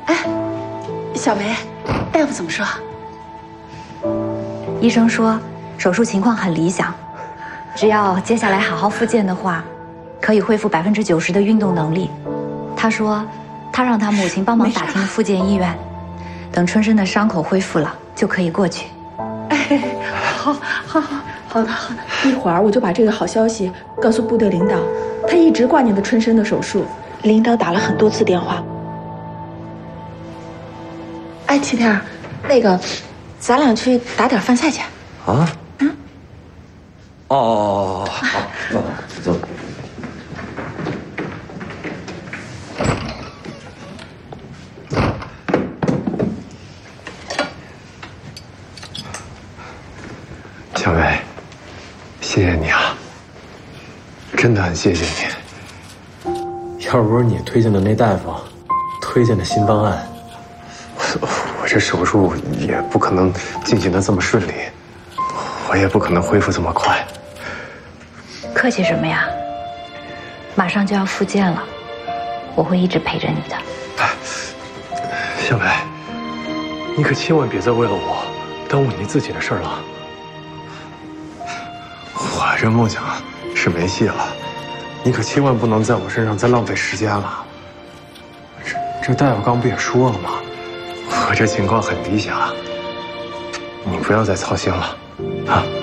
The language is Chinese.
小梅，大夫怎么说？ 医生说手术情况很理想，只要接下来好好复健的话，可以恢复90%的运动能力。他说，他让他母亲帮忙打听复健医院，等春生的伤口恢复了就可以过去。 好的，一会儿我就把这个好消息告诉部队领导，他一直挂念着春生的手术，领导打了很多次电话。齐天，那个，咱俩去打点饭菜去。 啊？好，走。小梅，谢谢你啊，真的很谢谢你。 要不是你推荐的那大夫推荐的新方案， 我这手术也不可能进行的这么顺利，我也不可能恢复这么快。 客气什么呀？马上就要复健了，我会一直陪着你的。 小梅，你可千万别再为了我耽误你自己的事儿了。我这梦想是没戏了，你可千万不能在我身上再浪费时间了。这大夫刚不也说了吗？我这情况很理想，你不要再操心了，啊。